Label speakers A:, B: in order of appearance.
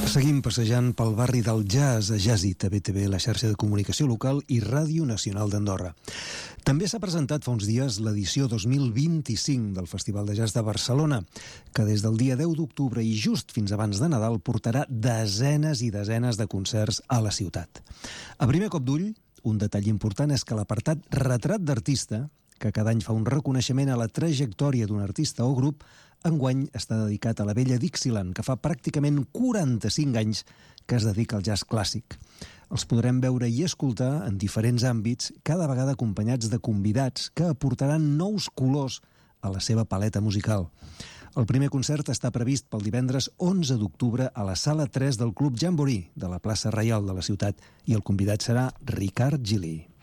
A: Seguim passejant pel barri del jazz a Jazzit, a BTV, la xarxa de comunicació local i Ràdio Nacional d'Andorra. També s'ha presentat fa uns dies l'edició 2025 del Festival de Jazz de Barcelona, que des del dia 10 d'octubre i just fins abans de Nadal portarà desenes i desenes de concerts a la ciutat. A primer cop d'ull, un detall important és que l'apartat Retrat d'Artista, que cada any fa un reconeixement a la trajectòria d'un artista o grup, enguany està dedicat a la vella Dixieland, que fa pràcticament 45 anys que es dedica al jazz clàssic. Els podrem veure i escoltar en diferents àmbits, cada vegada acompanyats de convidats que aportaran nous colors a la seva paleta musical. El primer concert està previst pel divendres 11 d'octubre a la sala 3 del Club Jamboree de la plaça Reial de la ciutat i el convidat serà Ricard Gili.